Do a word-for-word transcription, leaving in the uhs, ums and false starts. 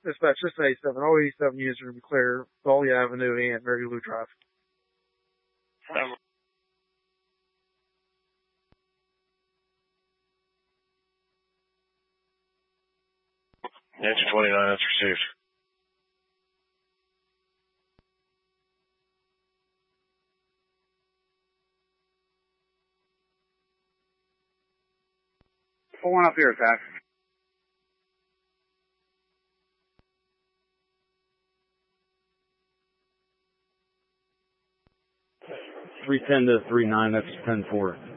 Dispatch, this is eighty-seven. All eighty-seven units are to be clear Dolly Avenue and Mary Lou Drive. Um, Engine twenty-nine, that's received. Pull one up here, Attack. three ten to three nine, that's ten four.